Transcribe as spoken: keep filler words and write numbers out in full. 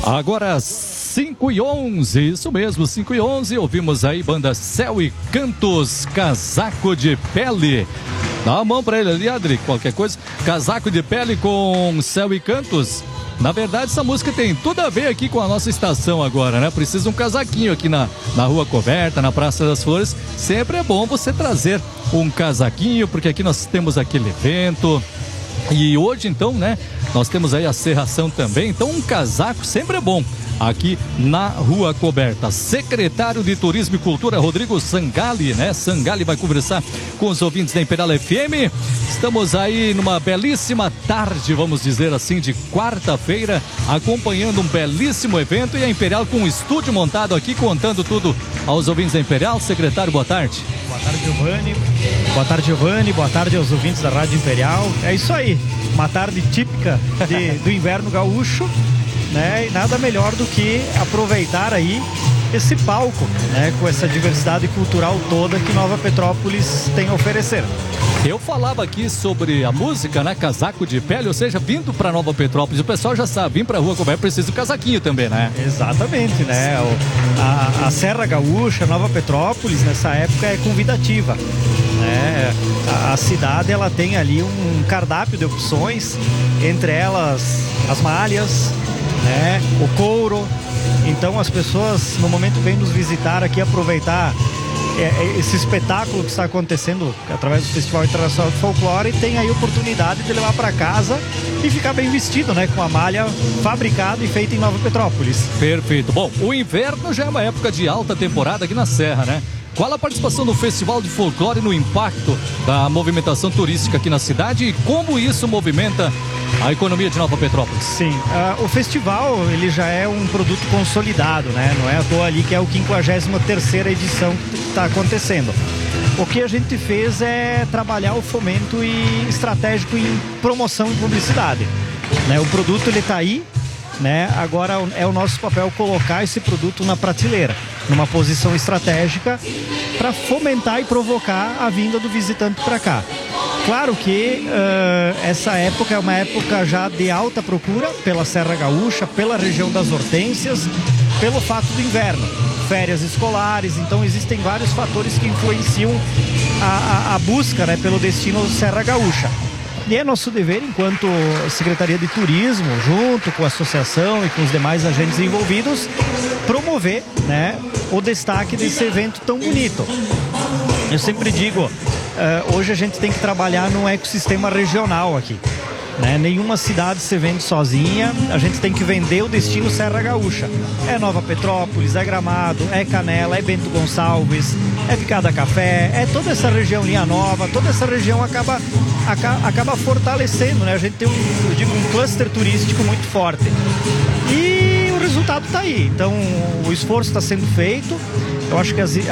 Agora cinco e onze, isso mesmo, cinco e onze, ouvimos aí banda Céu e Cantos, Casaco de Pele. Dá uma mão pra ele ali, Adri, qualquer coisa. Casaco de Pele com Céu e Cantos. Na verdade, essa música tem tudo a ver aqui com a nossa estação agora, né? Precisa um casaquinho aqui na, na Rua Coberta, na Praça das Flores. Sempre é bom você trazer um casaquinho, porque aqui nós temos aquele evento. E hoje, então, né, nós temos aí a serração também. Então, um casaco sempre é bom aqui na Rua Coberta. Secretário de Turismo e Cultura, Rodrigo Sangali, né? Sangali vai conversar com os ouvintes da Imperial F M. Estamos aí numa belíssima tarde, vamos dizer assim, de quarta-feira, acompanhando um belíssimo evento e a Imperial com um estúdio montado aqui, contando tudo aos ouvintes da Imperial. Secretário, boa tarde. Boa tarde, Giovanni. Boa tarde, Giovanni. Boa tarde aos ouvintes da Rádio Imperial. É isso aí, uma tarde típica de, do inverno gaúcho, né? E nada melhor do que aproveitar aí esse palco, né? Com essa diversidade cultural toda que Nova Petrópolis tem a oferecer. Eu falava aqui sobre a música, né? Casaco de Pele, ou seja, vindo para Nova Petrópolis, o pessoal já sabe, vir para a Rua Coberta precisa do casaquinho também, né? Exatamente, né? O, a, a Serra Gaúcha, Nova Petrópolis, nessa época é convidativa, né? A, a cidade, ela tem ali um cardápio de opções, entre elas as malhas, né? O couro. Então as pessoas no momento vêm nos visitar aqui, aproveitar é, esse espetáculo que está acontecendo através do Festival Internacional de Folclore, e tem aí a oportunidade de levar para casa e ficar bem vestido, né? Com a malha fabricada e feita em Nova Petrópolis. Perfeito. Bom, o inverno já é uma época de alta temporada aqui na Serra, né? Qual a participação do Festival de Folclore no impacto da movimentação turística aqui na cidade e como isso movimenta a economia de Nova Petrópolis? Sim, uh, o festival ele já é um produto consolidado, né? Não é à toa ali que é o quinquagésima terceira edição que está acontecendo. O que a gente fez é trabalhar o fomento e estratégico em promoção e publicidade, né? O produto ele está aí, né? Agora é o nosso papel colocar esse produto na prateleira, numa posição estratégica para fomentar e provocar a vinda do visitante para cá. Claro que uh, essa época é uma época já de alta procura pela Serra Gaúcha, pela região das Hortênsias, pelo fato do inverno, férias escolares, então existem vários fatores que influenciam a, a, a busca, né, pelo destino Serra Gaúcha. E é nosso dever, enquanto Secretaria de Turismo, junto com a associação e com os demais agentes envolvidos, promover, né, o destaque desse evento tão bonito. Eu sempre digo, uh, hoje a gente tem que trabalhar num ecossistema regional aqui, né? Nenhuma cidade se vende sozinha, a gente tem que vender o destino Serra Gaúcha. É Nova Petrópolis, é Gramado, é Canela, é Bento Gonçalves, é Picada Café, é toda essa região Linha Nova, toda essa região acaba, acaba, acaba fortalecendo, né? A gente tem um, eu digo, um cluster turístico muito forte. E o resultado está aí, então o esforço está sendo feito. Eu acho que as